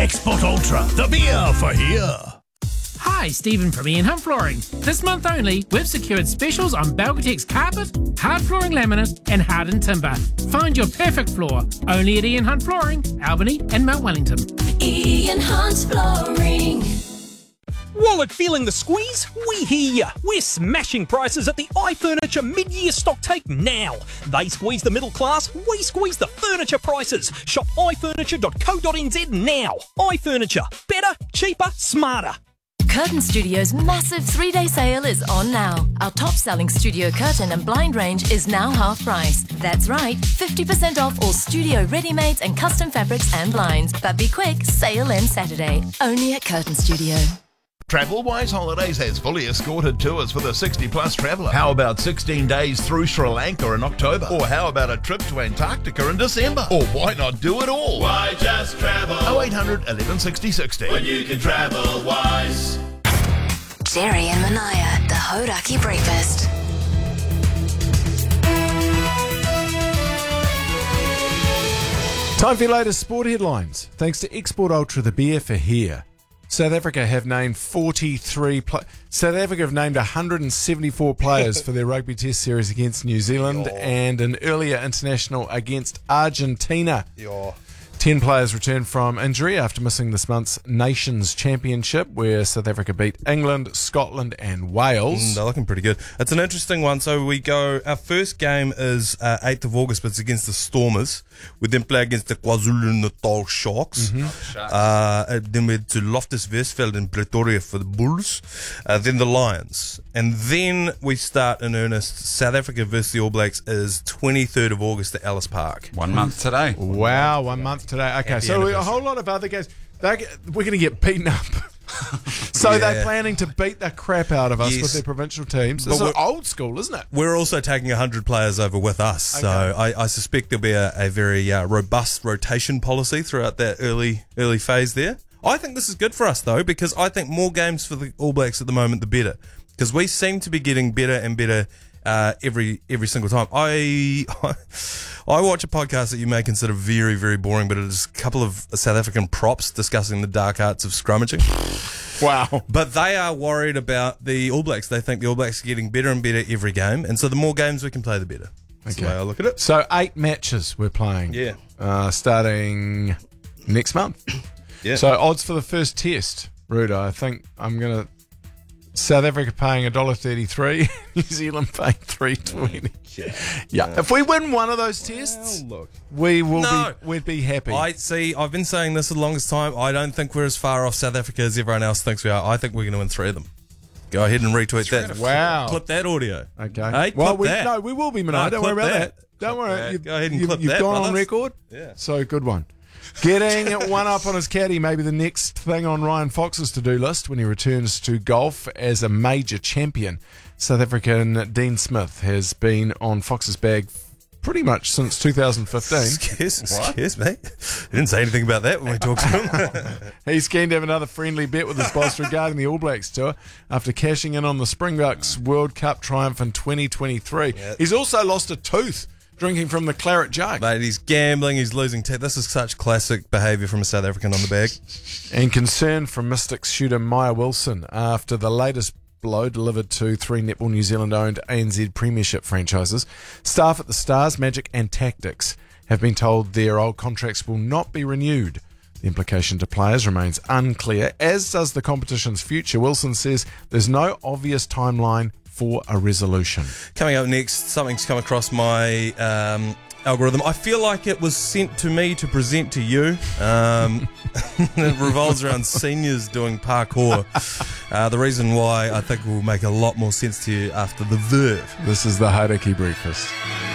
Export Ultra, the beer for here. Hi, Stephen from Ian Hunt Flooring. This month only, we've secured specials on Belgotex carpet, hard flooring laminate and hardened timber. Find your perfect floor only at Ian Hunt Flooring, Albany and Mount Wellington. Ian Hunt Flooring. Wallet feeling the squeeze? We hear ya. We're smashing prices at the iFurniture mid-year stock take now. They squeeze the middle class, we squeeze the furniture prices. Shop ifurniture.co.nz now. iFurniture. Better, cheaper, smarter. Curtain Studio's massive 3-day sale is on now. Our top-selling studio curtain and blind range is now half price. That's right, 50% off all studio ready-mades and custom fabrics and blinds. But be quick, sale ends Saturday. Only at Curtain Studio. TravelWise Holidays has fully escorted tours for the 60-plus traveller. How about 16 days through Sri Lanka in October? Or how about a trip to Antarctica in December? Or why not do it all? Why just travel? 0800 11 60 60. When you can travel wise. Jerry and Manaya, the Hodaki Breakfast. Time for your latest sport headlines. Thanks to Export Ultra, the beer for here. South Africa have named 174 players for their rugby test series against New Zealand and an earlier international against Argentina. 10 players returned from injury after missing this month's Nations Championship, where South Africa beat England, Scotland and Wales. They're looking pretty good. It's an interesting one. So our first game is 8th of August, but it's against the Stormers. We then play against the KwaZulu-Natal Sharks. Then we're to Loftus Versfeld in Pretoria for the Bulls. Then the Lions. And then we start in earnest. South Africa versus the All Blacks is 23rd of August at Ellis Park. 1 month today. Wow, 1 month today. Okay, so a whole lot of other games. We're going to get beaten up. So they're planning to beat the crap out of us with their provincial teams. This is old school, isn't it? We're also taking 100 players over with us. So I suspect there'll be a very robust rotation policy throughout that early phase there. I think this is good for us, though, because I think more games for the All Blacks at the moment, the better. Because we seem to be getting better and better every single time. I watch a podcast that you may consider very, very boring, but it is a couple of South African props discussing the dark arts of scrummaging. Wow. But they are worried about the All Blacks. They think the All Blacks are getting better and better every game, and so the more games we can play, the better. That's the way I look at it. So 8 matches we're playing. Starting next month. So odds for the first test, Ruda, I think I'm going to... South Africa paying $1.33, New Zealand paying $3.20. If we win one of those tests, we'd be happy. I've been saying this the longest time. I don't think we're as far off South Africa as everyone else thinks we are. I think we're going to win 3 of them. Go ahead and retweet that. Wow. Clip that audio. Okay. Hey, we will be, Manai. Don't worry about that. Don't worry. Go ahead and clip that. You've gone on record. Yeah. So good one. Getting one up on his caddy, maybe the next thing on Ryan Fox's to-do list when he returns to golf as a major champion. South African Dean Smith has been on Fox's bag pretty much since 2015. Excuse me. He didn't say anything about that when we talked to him. He's keen to have another friendly bet with his boss regarding the All Blacks tour after cashing in on the Springboks World Cup triumph in 2023. He's also lost a tooth drinking from the claret jug. Mate, he's gambling, he's losing teeth. This is such classic behaviour from a South African on the bag. And concern from Mystics shooter Maya Wilson after the latest blow delivered to 3 Netball New Zealand-owned ANZ Premiership franchises. Staff at the Stars, Magic and Tactics have been told their old contracts will not be renewed. The implication to players remains unclear, as does the competition's future. Wilson says there's no obvious timeline for a resolution. Coming up next, something's come across my algorithm. I feel like it was sent to me to present to you. It revolves around seniors doing parkour. The reason why I think will make a lot more sense to you after the verve. This is the Hauraki Breakfast.